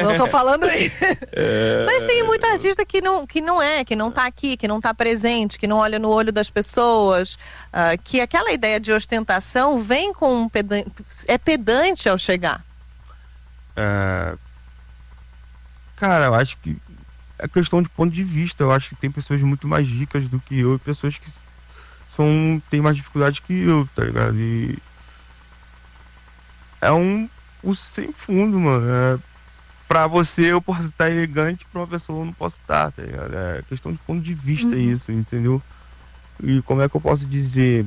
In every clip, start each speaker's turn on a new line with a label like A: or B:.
A: não tô falando isso. Mas tem muita artista que não tá aqui, que não tá presente, que não olha no olho das pessoas, que aquela ideia de ostentação vem com é pedante ao chegar.
B: Cara, eu acho que é questão de ponto de vista. Eu acho que tem pessoas muito mais ricas do que eu e pessoas que têm mais dificuldade que eu, tá ligado? E é um sem fundo, mano. Pra você eu posso estar elegante, pra uma pessoa eu não posso estar, tá ligado? É questão de ponto de vista isso, entendeu? E como é que eu posso dizer?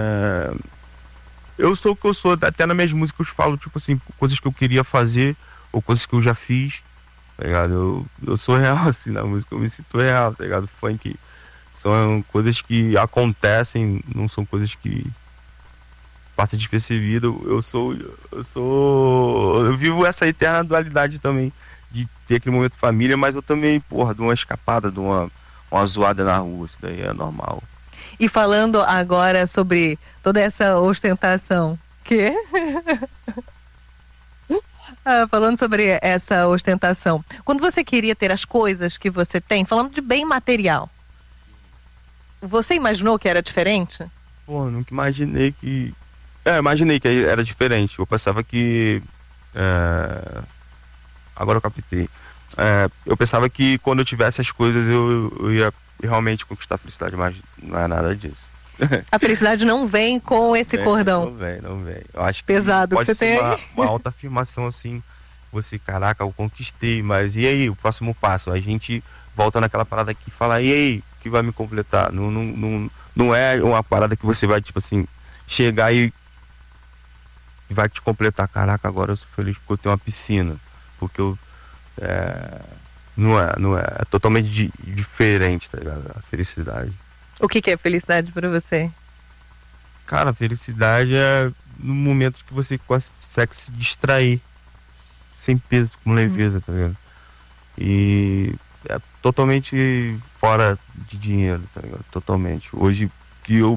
B: Eu sou o que eu sou, até nas minhas músicas eu falo, tipo assim, coisas que eu queria fazer ou coisas que eu já fiz, tá ligado? Eu sou real, assim, na música, eu me sinto real, tá ligado? Funk são coisas que acontecem, não são coisas que passam despercebido. Eu vivo essa eterna dualidade também, de ter aquele momento família, mas eu também, porra, dou uma escapada, dou uma zoada na rua, isso daí é normal.
A: E falando agora sobre toda essa ostentação, falando sobre essa ostentação, quando você queria ter as coisas que você tem, falando de bem material, você imaginou que era diferente?
B: Pô, nunca imaginei que... imaginei que era diferente. Eu pensava que... Agora eu captei. Eu pensava que quando eu tivesse as coisas eu ia realmente conquistar a felicidade, mas não é nada disso.
A: A felicidade não vem com esse cordão.
B: Não vem. Eu acho que
A: pesado
B: pode
A: que você
B: ser
A: tem.
B: uma autoafirmação assim, você, caraca, eu conquistei, mas e aí, o próximo passo? A gente volta naquela parada que fala, e aí, que vai me completar? Não é uma parada que você vai, tipo assim, chegar e vai te completar, caraca, agora eu sou feliz porque eu tenho uma piscina, porque eu... Não é totalmente diferente, tá ligado? A felicidade.
A: O que é felicidade pra você?
B: Cara, a felicidade é no momento que você consegue se distrair sem peso, com leveza, tá ligado? E é totalmente fora de dinheiro, tá ligado? Totalmente. Hoje que eu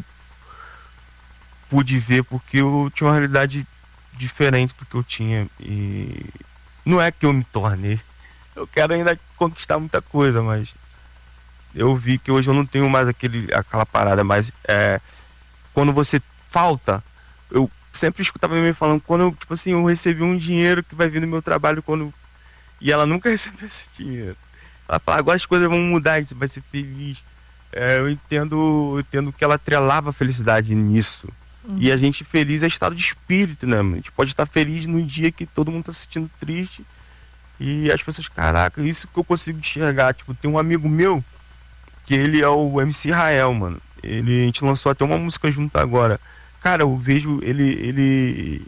B: pude ver, porque eu tinha uma realidade diferente do que eu tinha, e não é que eu me tornei, eu quero ainda conquistar muita coisa, mas eu vi que hoje eu não tenho mais aquela parada, mas quando você falta, eu sempre escutava minha mãe falando, quando eu, tipo assim, eu recebi um dinheiro que vai vir no meu trabalho, e ela nunca recebeu esse dinheiro. Ela fala, agora as coisas vão mudar, você vai ser feliz. Eu entendo que ela atrelava a felicidade nisso. E a gente feliz é estado de espírito, né, mano? A gente pode estar feliz num dia que todo mundo tá se sentindo triste. E as pessoas, caraca, isso que eu consigo enxergar. Tipo, tem um amigo meu, que ele é o MC Rael, mano. A gente lançou até uma música junto agora. Cara, eu vejo ele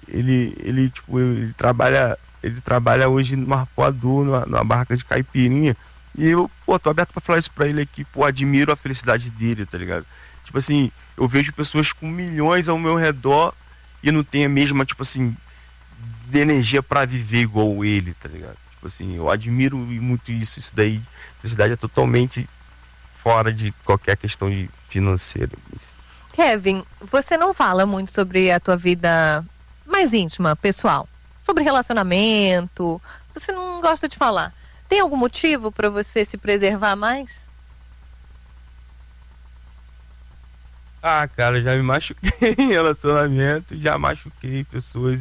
B: trabalha hoje no arpoador, numa barraca de caipirinha. E eu, tô aberto pra falar isso pra ele aqui, admiro a felicidade dele, tá ligado? Tipo assim, eu vejo pessoas com milhões ao meu redor e não tem a mesma, tipo assim, de energia pra viver igual ele, tá ligado? Tipo assim, eu admiro muito isso. Isso daí, felicidade é totalmente fora de qualquer questão de financeira.
A: Kevin, você não fala muito sobre a tua vida mais íntima, pessoal, sobre relacionamento, você não gosta de falar. Tem algum motivo para você se preservar mais?
B: Cara, já me machuquei em relacionamento, já machuquei pessoas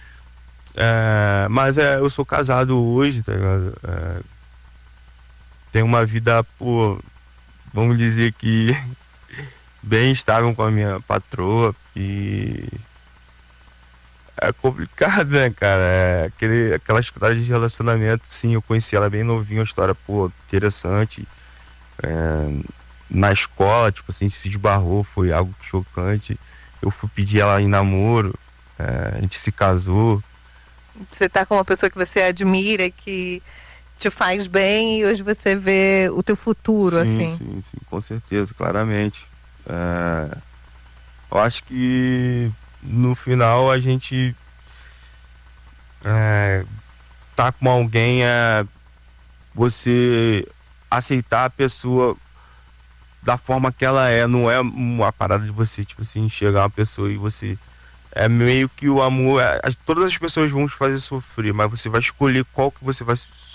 B: mas eu sou casado hoje, tá ligado? Tenho uma vida, vamos dizer que bem estável com a minha patroa, e é complicado, né, cara? Aquela história de relacionamento, sim, eu conheci ela bem novinha, uma história, interessante. Na escola, tipo assim, se esbarrou, foi algo chocante. Eu fui pedir ela em namoro, a gente se casou.
A: Você tá com uma pessoa que você admira, que te faz bem, e hoje você vê o teu futuro,
B: sim,
A: assim.
B: Sim, com certeza, claramente. Eu acho que no final a gente tá com alguém, você aceitar a pessoa da forma que ela é, não é uma parada de você, tipo assim, chegar uma pessoa e você... meio que o amor, todas as pessoas vão te fazer sofrer, mas você vai escolher qual que você vai